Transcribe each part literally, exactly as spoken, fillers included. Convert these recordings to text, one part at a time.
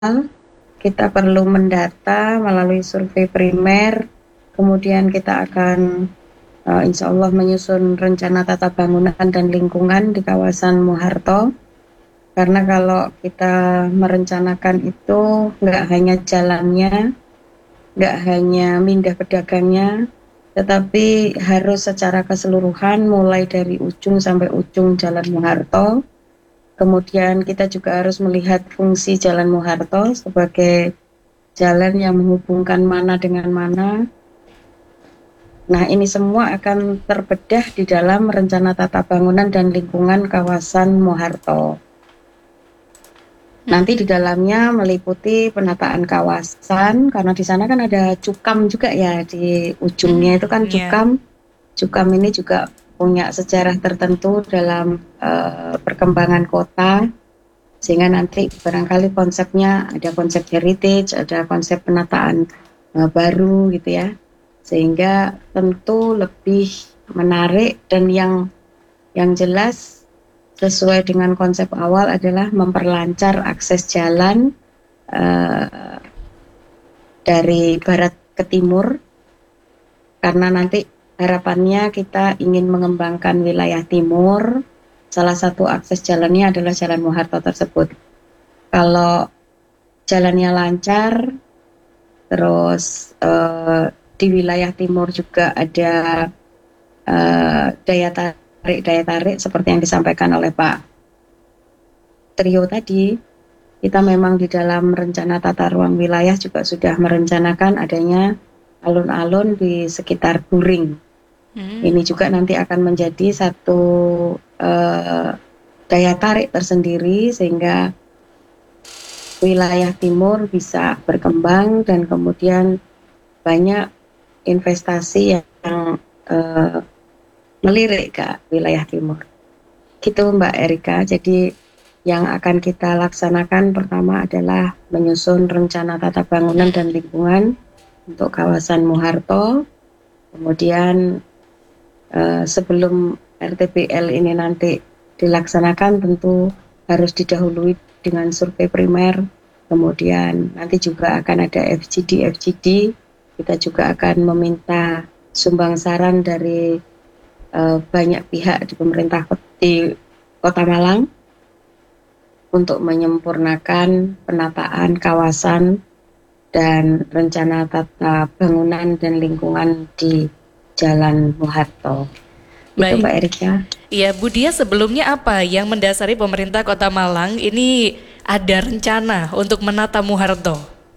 kita perlu mendata melalui survei primer, kemudian kita akan uh, insya Allah menyusun rencana tata bangunan dan lingkungan di kawasan Muharto. Karena kalau kita merencanakan itu nggak hanya jalannya, nggak hanya mindah pedagangnya, tetapi harus secara keseluruhan mulai dari ujung sampai ujung Jalan Muharto. Kemudian kita juga harus melihat fungsi Jalan Muharto sebagai jalan yang menghubungkan mana dengan mana. Nah, ini semua akan terbedah di dalam rencana tata bangunan dan lingkungan kawasan Muharto. Nanti di dalamnya meliputi penataan kawasan, karena di sana kan ada cukam juga ya, di ujungnya itu kan cukam. Cukam ini juga punya sejarah tertentu dalam uh, perkembangan kota, sehingga nanti barangkali konsepnya ada konsep heritage, ada konsep penataan uh, baru gitu ya, sehingga tentu lebih menarik. Dan yang yang jelas sesuai dengan konsep awal adalah memperlancar akses jalan uh, dari barat ke timur, karena nanti harapannya kita ingin mengembangkan wilayah timur. Salah satu akses jalannya adalah Jalan Muharto tersebut. Kalau jalannya lancar, terus uh, di wilayah timur juga ada uh, daya tarik daya tarik seperti yang disampaikan oleh Pak Trio tadi. Kita memang di dalam rencana tata ruang wilayah juga sudah merencanakan adanya alun-alun di sekitar Guring. Hmm. Ini juga nanti akan menjadi satu uh, daya tarik tersendiri, sehingga wilayah timur bisa berkembang dan kemudian banyak investasi yang uh, melirik ke wilayah timur. Gitu Mbak Erika. Jadi yang akan kita laksanakan pertama adalah menyusun rencana tata bangunan dan lingkungan untuk kawasan Muharto. Kemudian eh, sebelum R T B L ini nanti dilaksanakan tentu harus didahului dengan survei primer. Kemudian nanti juga akan ada F G D F G D. Kita juga akan meminta sumbang saran dari Uh, banyak pihak di pemerintah di Kota Malang untuk menyempurnakan penataan kawasan dan rencana tata bangunan dan lingkungan di Jalan Muharto. Itu Mbak Erika. Iya, Bu Dia, sebelumnya apa yang mendasari pemerintah Kota Malang ini ada rencana untuk menata Muharto?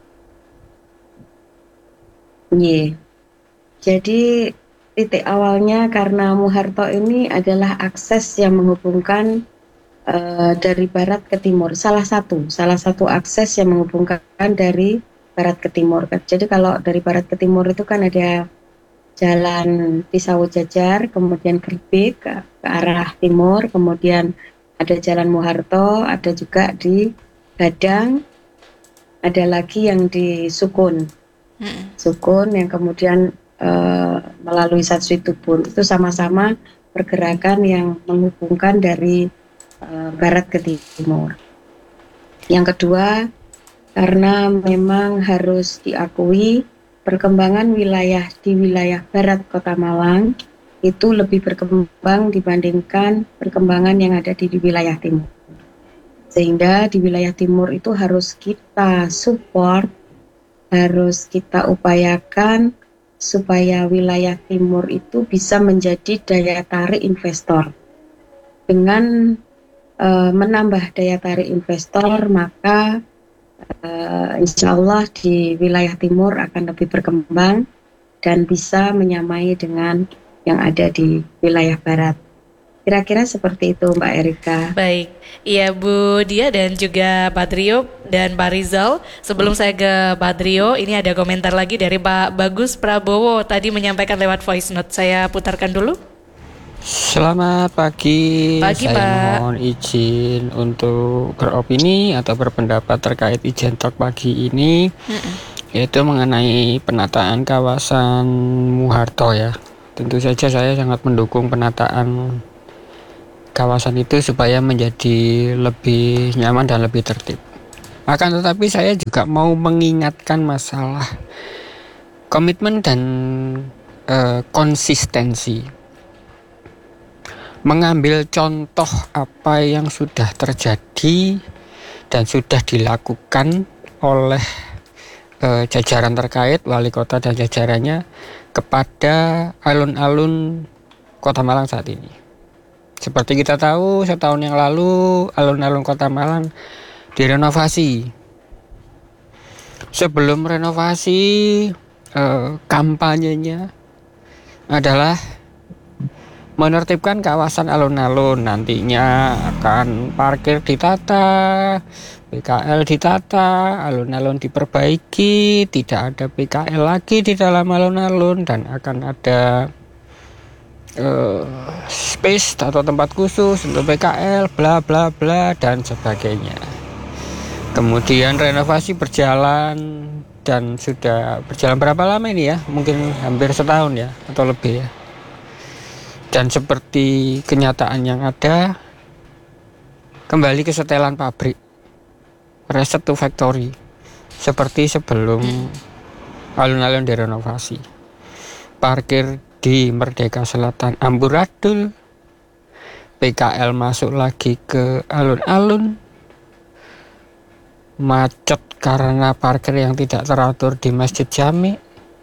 Iya. Jadi titik awalnya karena Muharto ini adalah akses yang menghubungkan uh, dari barat ke timur. Salah satu, salah satu akses yang menghubungkan dari barat ke timur. Jadi kalau dari barat ke timur itu kan ada jalan Pisau Jajar, kemudian Gerbik ke, ke arah timur, kemudian ada jalan Muharto, ada juga di Gadang, ada lagi yang di Sukun. Hmm. Sukun yang kemudian Uh, melalui Satsui Tubun. Itu sama-sama pergerakan yang menghubungkan dari uh, barat ke timur. Yang kedua, karena memang harus diakui perkembangan wilayah di wilayah barat Kota Malang itu lebih berkembang dibandingkan perkembangan yang ada di, di wilayah timur. Sehingga di wilayah timur itu harus kita support, harus kita upayakan supaya wilayah timur itu bisa menjadi daya tarik investor. Dengan uh, menambah daya tarik investor, maka uh, insya Allah di wilayah timur akan lebih berkembang dan bisa menyamai dengan yang ada di wilayah barat. Kira-kira seperti itu Mbak Erika. Baik, iya Bu Dia dan juga Pak Trio dan Pak Rizal. Sebelum saya ke Pak Trio, ini ada komentar lagi dari Pak Bagus Prabowo. Tadi menyampaikan lewat voice note, saya putarkan dulu. Selamat pagi, pagi saya Pak. mohon izin untuk beropini atau berpendapat terkait izin talk pagi ini, Mm-mm. yaitu mengenai penataan kawasan Muharto ya. Tentu saja saya sangat mendukung penataan kawasan itu supaya menjadi lebih nyaman dan lebih tertib. Akan tetapi saya juga mau mengingatkan masalah komitmen dan uh, konsistensi. Mengambil contoh apa yang sudah terjadi dan sudah dilakukan oleh uh, jajaran terkait, wali kota dan jajarannya kepada alun-alun Kota Malang saat ini. Seperti kita tahu, setahun yang lalu alun-alun Kota Malang direnovasi. Sebelum renovasi, eh, kampanyenya adalah menertibkan kawasan alun-alun. Nantinya akan parkir ditata, P K L ditata, alun-alun diperbaiki, tidak ada P K L lagi di dalam alun-alun, dan akan ada uh, space atau tempat khusus untuk P K L, bla bla bla dan sebagainya. Kemudian renovasi berjalan dan sudah berjalan berapa lama ini ya? Mungkin hampir setahun ya atau lebih ya. Dan seperti kenyataan yang ada, kembali ke setelan pabrik, reset to factory, seperti sebelum alun-alun direnovasi. Parkir di Merdeka Selatan amburadul, P K L masuk lagi ke alun-alun, macet karena parkir yang tidak teratur di Masjid Jami.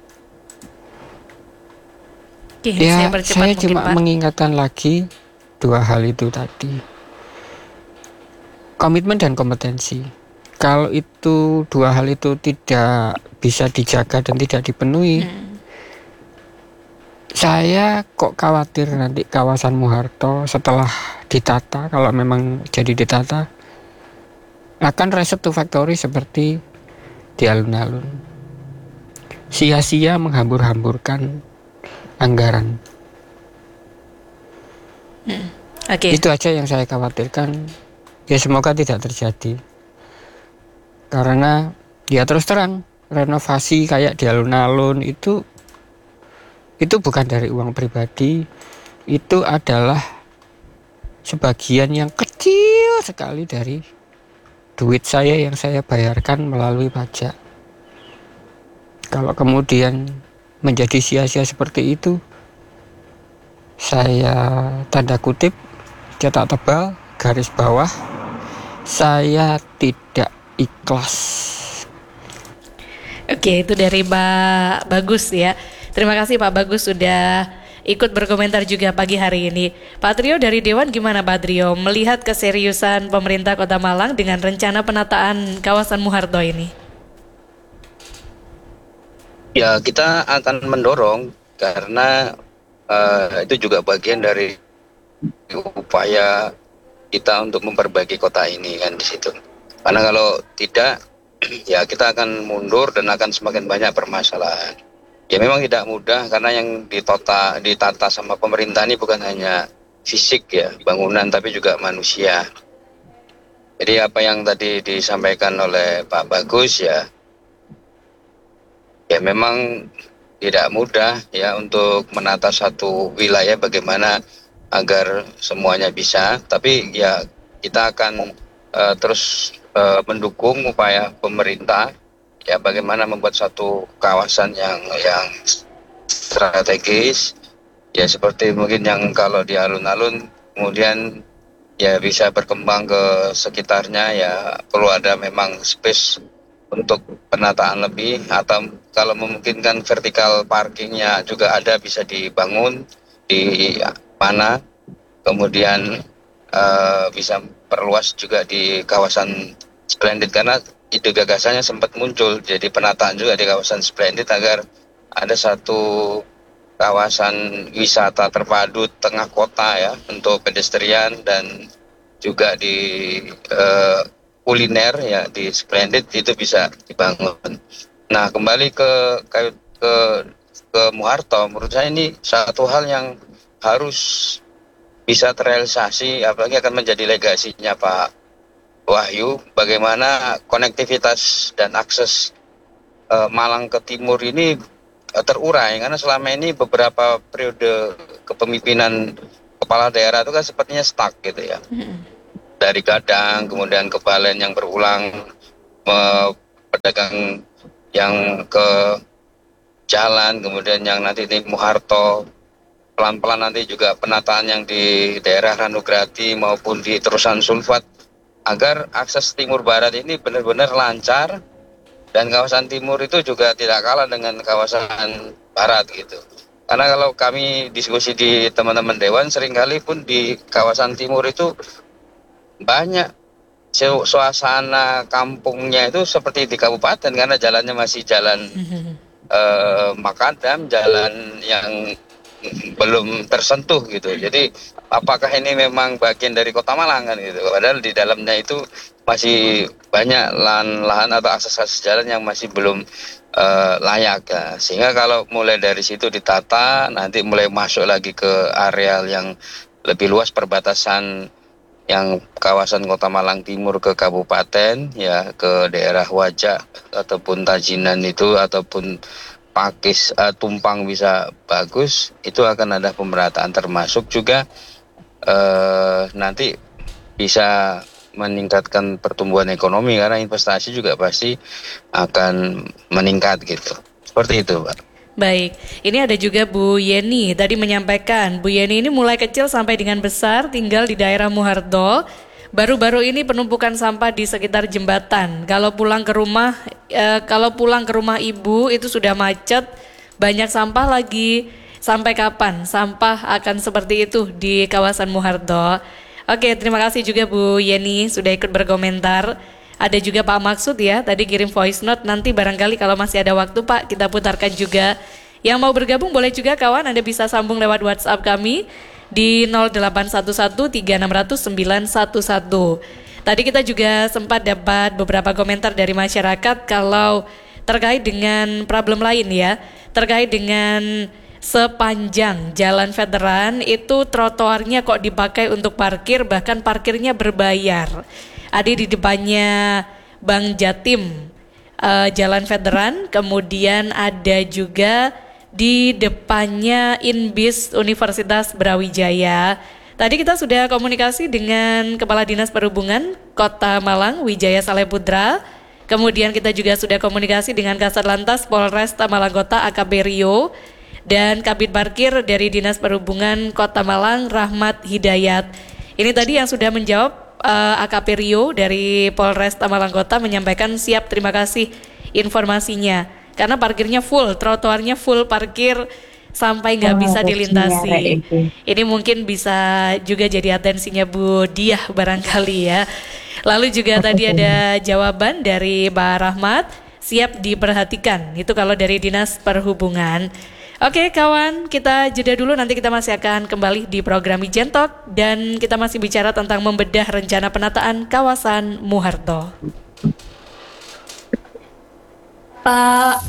Oke, Ya, saya, saya mungkin, cuma Pak. mengingatkan lagi dua hal itu tadi. Komitmen dan kompetensi. Kalau itu dua hal itu tidak bisa dijaga dan tidak dipenuhi, hmm. saya kok khawatir nanti kawasan Muharto setelah ditata, kalau memang jadi ditata, akan reset to factory seperti di alun-alun. Sia-sia menghambur-hamburkan anggaran. Hmm. Okay. Itu aja yang saya khawatirkan. Ya semoga tidak terjadi. Karena ya terus terang, renovasi kayak di alun-alun itu itu bukan dari uang pribadi. Itu adalah sebagian yang kecil sekali dari duit saya yang saya bayarkan melalui pajak. Kalau kemudian menjadi sia-sia seperti itu, saya tanda kutip, cetak tebal, garis bawah, saya tidak ikhlas. Oke, itu dari Pak Bagus ya. Terima kasih Pak Bagus sudah ikut berkomentar juga pagi hari ini. Pak Trio dari Dewan, gimana Pak Trio melihat keseriusan pemerintah Kota Malang dengan rencana penataan kawasan Muharto ini? Ya, kita akan mendorong karena uh, itu juga bagian dari upaya kita untuk memperbaiki kota ini kan di situ. Karena kalau tidak, ya kita akan mundur dan akan semakin banyak permasalahan. Ya memang tidak mudah karena yang ditata, ditata sama pemerintah ini bukan hanya fisik ya, bangunan, tapi juga manusia. Jadi apa yang tadi disampaikan oleh Pak Bagus ya, ya memang tidak mudah ya untuk menata satu wilayah bagaimana agar semuanya bisa. Tapi ya kita akan uh, terus uh, mendukung upaya pemerintah. Ya bagaimana membuat satu kawasan yang yang strategis ya seperti mungkin yang kalau di alun-alun kemudian ya bisa berkembang ke sekitarnya, ya perlu ada memang space untuk penataan lebih, atau kalau memungkinkan vertikal parkingnya juga ada bisa dibangun di mana, kemudian uh, bisa perluas juga di kawasan Splendid karena ide gagasannya sempat muncul jadi penataan juga di kawasan Splendid agar ada satu kawasan wisata terpadu tengah kota ya untuk pedestrian dan juga di uh, kuliner ya di Splendid itu bisa dibangun. Nah kembali ke ke ke, ke Muharto, menurut saya ini satu hal yang harus bisa terrealisasi, apalagi akan menjadi legasinya Pak Wahyu, bagaimana konektivitas dan akses uh, Malang ke timur ini uh, terurai, karena selama ini beberapa periode kepemimpinan kepala daerah itu kan sepertinya stuck gitu ya, dari Gadang kemudian ke Balen yang berulang, eh, pedagang yang ke jalan, kemudian yang nanti di Muharto, pelan-pelan nanti juga penataan yang di daerah Ranograti maupun di Terusan Sulfat, agar akses timur barat ini benar-benar lancar dan kawasan timur itu juga tidak kalah dengan kawasan barat gitu. Karena kalau kami diskusi di teman-teman Dewan, seringkali pun di kawasan timur itu banyak suasana kampungnya itu seperti di kabupaten, karena jalannya masih jalan eh, makadam, jalan yang belum tersentuh gitu. Jadi apakah ini memang bagian dari Kota Malang kan gitu. Padahal di dalamnya itu masih banyak lahan-lahan atau akses-akses jalan yang masih belum uh, layak ya. Sehingga kalau mulai dari situ ditata, nanti mulai masuk lagi ke areal yang lebih luas, perbatasan yang kawasan Kota Malang Timur ke kabupaten ya, ke daerah Wajak ataupun Tajinan itu, ataupun Pakis, uh, Tumpang bisa bagus, itu akan ada pemerataan, termasuk juga uh, nanti bisa meningkatkan pertumbuhan ekonomi karena investasi juga pasti akan meningkat gitu. Seperti itu, Pak. Baik, ini ada juga Bu Yeni tadi menyampaikan, Bu Yeni ini mulai kecil sampai dengan besar tinggal di daerah Muharto. Baru-baru ini penumpukan sampah di sekitar jembatan. Kalau pulang ke rumah, e, kalau pulang ke rumah ibu itu sudah macet, banyak sampah lagi. Sampai kapan sampah akan seperti itu di kawasan Muharto? Oke, terima kasih juga Bu Yeni sudah ikut berkomentar. Ada juga Pak Maksud ya, tadi kirim voice note. Nanti barangkali kalau masih ada waktu Pak, kita putarkan juga. Yang mau bergabung boleh juga kawan, Anda bisa sambung lewat WhatsApp kami di nol delapan satu satu tiga enam nol nol sembilan satu satu. Tadi kita juga sempat dapat beberapa komentar dari masyarakat kalau terkait dengan problem lain ya, terkait dengan sepanjang Jalan Veteran itu trotoarnya kok dipakai untuk parkir, bahkan parkirnya berbayar. Ada di depannya Bank Jatim, uh, Jalan Veteran, kemudian ada juga di depannya Inbis Universitas Brawijaya. Tadi kita sudah komunikasi dengan Kepala Dinas Perhubungan Kota Malang, Wijaya Saleputra. Kemudian kita juga sudah komunikasi dengan Kasat Lantas Polres Malang Kota A K B Rio dan Kabid Parkir dari Dinas Perhubungan Kota Malang Rahmat Hidayat. Ini tadi yang sudah menjawab uh, A K P Rio dari Polres Malang Kota menyampaikan siap, terima kasih informasinya. Karena parkirnya full, trotoarnya full parkir sampai nggak bisa dilintasi. Ini mungkin bisa juga jadi atensinya Bu Diah barangkali ya. Lalu juga tadi ada jawaban dari Pak Rahmat, siap diperhatikan. Itu kalau dari Dinas Perhubungan. Oke kawan, kita jeda dulu, nanti kita masih akan kembali di program Ijen Talk dan kita masih bicara tentang membedah rencana penataan kawasan Muharto. Pak